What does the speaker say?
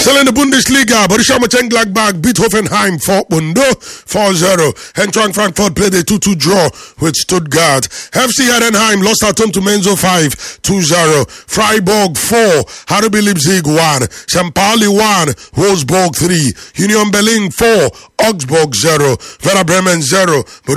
Still in the Bundesliga, Borussia Mönchengladbach beat Hoffenheim 4-0. Eintracht Frankfurt played a 2-2 draw with Stuttgart. FC Heidenheim lost at home to Mainz 5-2. Freiburg 4, RB Leipzig 1, St. Pauli 1, Wolfsburg 3, Union Berlin 4, Augsburg 0, Werder Bremen 0.